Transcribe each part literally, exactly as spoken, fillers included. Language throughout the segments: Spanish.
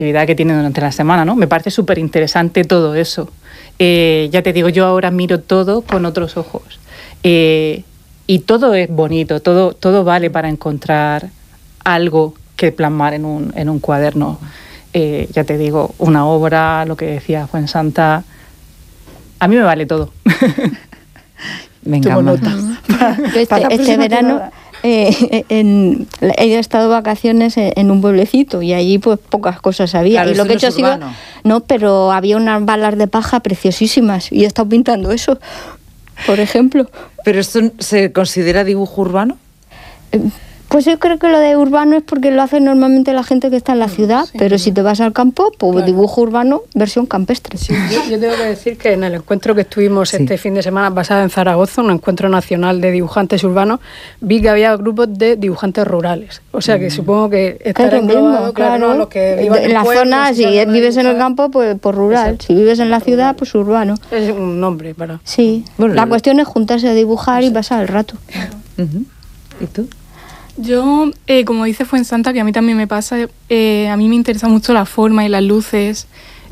actividad que tienen durante la semana, ¿no? Me parece súper interesante todo eso. Eh, ya te digo, yo ahora miro todo con otros ojos. Eh, y todo es bonito, todo, todo vale para encontrar algo que plasmar en un, en un cuaderno. Eh, ya te digo, una obra, lo que decía Fuensanta, a mí me vale todo. Venga, nota. Este, este verano eh, en, he estado de vacaciones en, en un pueblecito y allí pues pocas cosas había. Claro, y lo que he hecho ha sido, no, pero había unas balas de paja preciosísimas y he estado pintando eso, por ejemplo. ¿Pero esto se considera dibujo urbano? Eh, Pues yo creo que lo de urbano es porque lo hace normalmente la gente que está en la ciudad, sí, pero si te vas al campo, pues claro, dibujo urbano versión campestre. Sí, yo, yo tengo que decir que en el encuentro que estuvimos sí. este fin de semana pasado en Zaragoza, un encuentro nacional de dibujantes urbanos, vi que había grupos de dibujantes rurales. O sea que mm. supongo que estará englobado, claro, claro, los que vivan en la zona, si vives en el campo, pues, pues rural. Exacto. Si vives en la ciudad, pues urbano. Es un nombre para... Sí, bueno, la cuestión es juntarse a dibujar y pasar el rato. Claro. Uh-huh. ¿Y tú? Yo, eh, como dice Fuensanta, que a mí también me pasa, eh, a mí me interesa mucho la forma y las luces,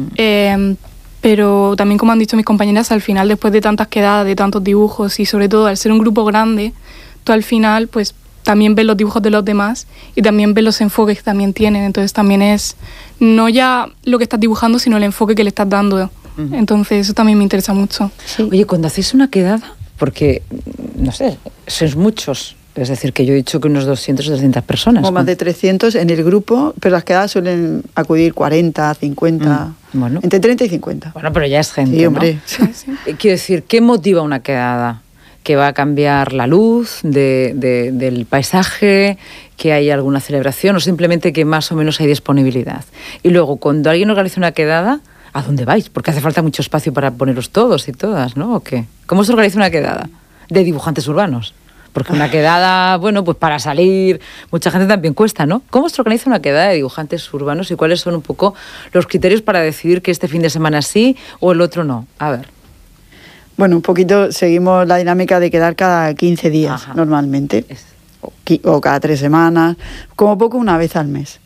eh, pero también, como han dicho mis compañeras, al final, después de tantas quedadas, de tantos dibujos y sobre todo al ser un grupo grande, tú al final pues también ves los dibujos de los demás y también ves los enfoques que también tienen, entonces también es no ya lo que estás dibujando, sino el enfoque que le estás dando, uh-huh. entonces eso también me interesa mucho. Sí. Oye, cuando hacéis una quedada, porque, no sé, sois muchos, es decir, que yo he dicho que unos doscientas o trescientas personas. O más de trescientos en el grupo, pero las quedadas suelen acudir cuarenta, cincuenta, mm, bueno. entre treinta y cincuenta. Bueno, pero ya es gente, sí, hombre. ¿no? Sí, sí. Quiero decir, ¿qué motiva una quedada? ¿Que va a cambiar la luz de, de, del paisaje? ¿Que hay alguna celebración? ¿O simplemente que más o menos hay disponibilidad? Y luego, cuando alguien organiza una quedada, ¿a dónde vais? Porque hace falta mucho espacio para poneros todos y todas, ¿no? ¿O qué? ¿Cómo se organiza una quedada de dibujantes urbanos? Porque una quedada, bueno, pues para salir, mucha gente también cuesta, ¿no? ¿Cómo se organiza una quedada de dibujantes urbanos y cuáles son un poco los criterios para decidir que este fin de semana sí o el otro no? A ver. Bueno, un poquito seguimos la dinámica de quedar cada quince días, ajá, normalmente, es. o, o cada tres semanas, como poco una vez al mes.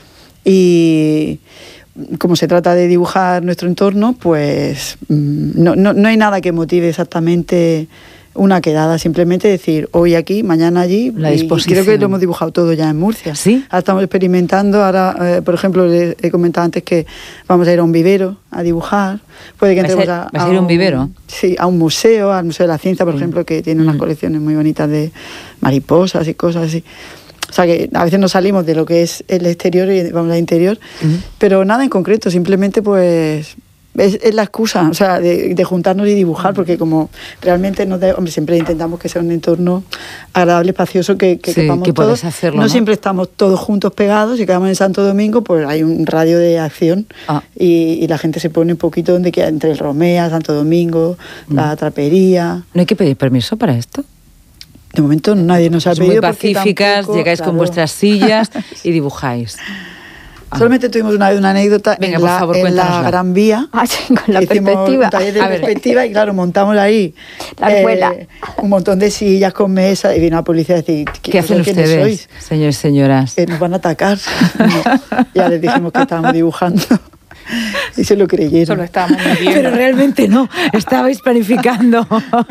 Y como se trata de dibujar nuestro entorno, pues no, no, no hay nada que motive exactamente una quedada, simplemente decir hoy aquí, mañana allí. La disposición. Y creo que lo hemos dibujado todo ya en Murcia. ¿Sí? Ahora estamos experimentando, ahora, eh, por ejemplo, les he comentado antes que vamos a ir a un vivero a dibujar. Puede que entremos a, ¿Vas a ir a un vivero? Sí, a un museo, al Museo de la Ciencia, por mm. ejemplo, que tiene unas mm. colecciones muy bonitas de mariposas y cosas así. O sea que a veces nos salimos de lo que es el exterior y vamos al interior, mm. pero nada en concreto, simplemente pues... Es, es la excusa, o sea, de, de juntarnos y dibujar, porque como realmente nos de, hombre, siempre intentamos que sea un entorno agradable, espacioso, que, que sí, quepamos que todos. Hacerlo, no, ¿no? Siempre estamos todos juntos pegados, y quedamos en Santo Domingo, pues hay un radio de acción ah. y, y la gente se pone un poquito donde queda, entre el Romea, Santo Domingo, mm. la Trapería. ¿No hay que pedir permiso para esto? De momento nadie nos ha Son pedido. Muy pacíficas, tampoco, llegáis claro. con vuestras sillas y dibujáis. Ah. Solamente tuvimos una vez una anécdota. Venga, en, por la, favor, en la Gran Vía. Ah, sí, con la perspectiva. Un taller de perspectiva y claro, montamos ahí la escuela. Eh, un montón de sillas con mesas y vino la policía a decir, ¿qué hacen ustedes, sois? Señores y señoras? Eh, nos van a atacar. No, ya les dijimos que estábamos dibujando. Y se lo creyeron. Solo estábamos viviendo. Pero realmente no, estabais planificando.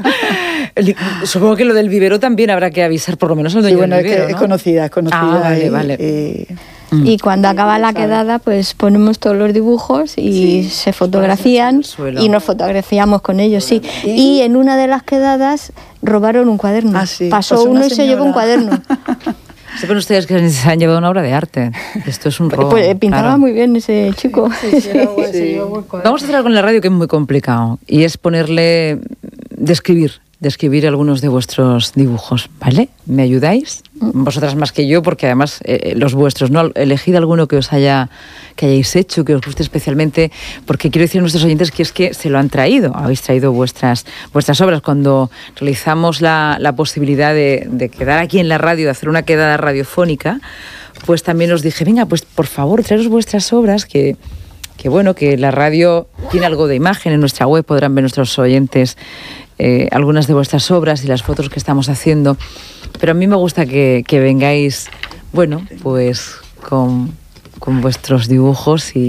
Supongo que lo del vivero también habrá que avisar, por lo menos al dueño sí, bueno, del vivero, es, que ¿no? es conocida, es conocida. Ah, vale, y, vale. Eh, Y cuando acaba la quedada, pues ponemos todos los dibujos y sí, se fotografían y nos fotografiamos con ellos, sí. ¿Y? y en una de las quedadas robaron un cuaderno. Ah, sí. Pasó, Pasó uno y se llevó un cuaderno. Sepan ustedes que se han llevado una obra de arte. Esto es un robo. Pues, pintaba claro. muy bien ese chico. Sí, sí, era bueno, sí. Vamos a hacer algo en la radio que es muy complicado y es ponerle, describir, describir algunos de vuestros dibujos, ¿vale? ¿Me ayudáis? Vosotras más que yo, porque además eh, los vuestros, ¿no? Elegid alguno que os haya, que hayáis hecho, que os guste especialmente, porque quiero decir a nuestros oyentes que es que se lo han traído, habéis traído vuestras, vuestras obras. Cuando realizamos la, la posibilidad de, de quedar aquí en la radio, de hacer una quedada radiofónica, pues también os dije, venga, pues por favor, traeros vuestras obras, que, que bueno, que la radio tiene algo de imagen, en nuestra web podrán ver nuestros oyentes eh, algunas de vuestras obras y las fotos que estamos haciendo. Pero a mí me gusta que, que vengáis, bueno, pues con con vuestros dibujos y